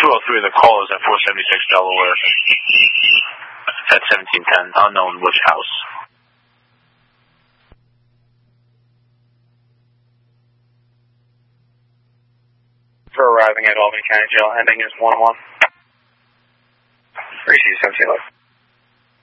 203, the call is at 476 Delaware. At 1710, unknown which house. For arriving at Albany County Jail, ending is 1-1. Receive 1711.